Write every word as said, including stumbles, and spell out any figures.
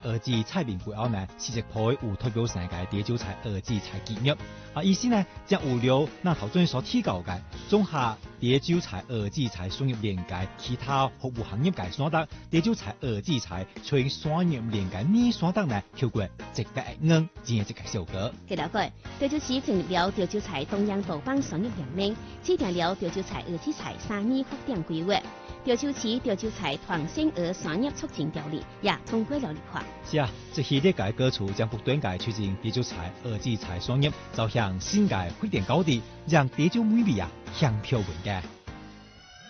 二級菜名背後呢，其實可以有代表性嘅潮州菜二級菜結業。啊，意思呢，將有了那頭先所提到嘅綜合潮州菜二級菜商業連界其他服務行業嘅所得，潮州菜二級菜從商業連界呢所得呢，超過值得硬正值嘅效果。 據了解，潮州市成立了潮州菜東洋島幫商業聯盟，制定了潮州菜二級菜三年發展規劃。潮州市潮州菜創新和商業促進條例也通過了立法。 是啊，這系列嘅舉措將不斷嘅促進潮州菜二級菜商業走向新嘅發展高地，讓潮州美味啊香飄雲嘅。